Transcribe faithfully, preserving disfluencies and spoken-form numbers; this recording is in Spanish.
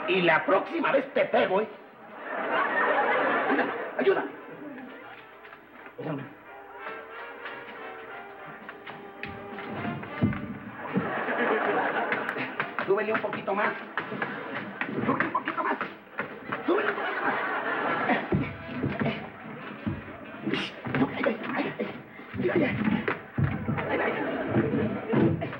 Y la próxima vez te pego, ¿eh? Ayuda, ayuda. Súbele un poquito más. Súbele un poquito más. Súbele un poquito más.